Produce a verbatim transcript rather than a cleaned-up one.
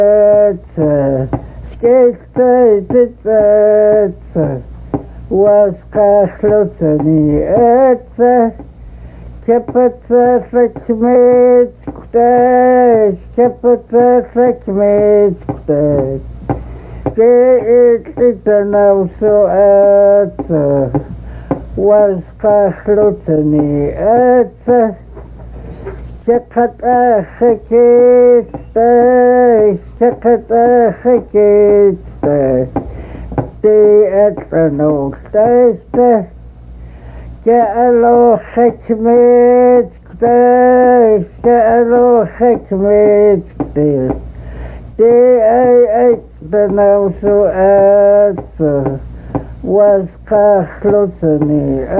Skejtejtejtejtej, łaska chloceni ece, kepece fekmit kutej, kepece fekmit kutej, skejtejtejtejtej ece, łaska chloceni ece, kepece fekmit kepece fekmit die eternal taste, Ke'elo hekmet k'day, Ke'elo hekmet k'day, die et benausu et, was kachlutani